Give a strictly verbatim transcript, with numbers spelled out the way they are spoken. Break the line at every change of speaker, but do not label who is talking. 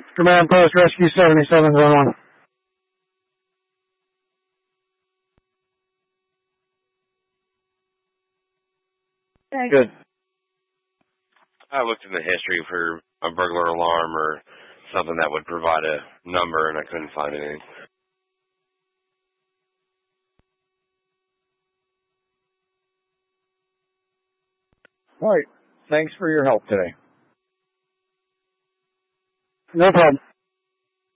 Command Post Rescue seventy-seven zone one.
Okay.
Good.
I looked in the history for a burglar alarm or something that would provide a number, and I couldn't find anything.
All right. Thanks for your help today.
No problem.